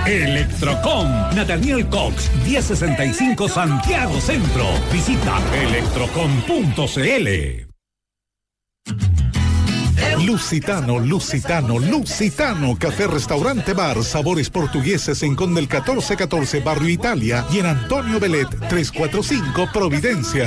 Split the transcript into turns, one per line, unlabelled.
Electrocom, Nathaniel Cox, 1065 Santiago Centro. Visita electrocom.cl.
Lusitano, Lusitano, Lusitano, café, restaurante, bar, sabores portugueses en Conde el 1414, Barrio Italia, y en Antonio Belet, 345, Providencia.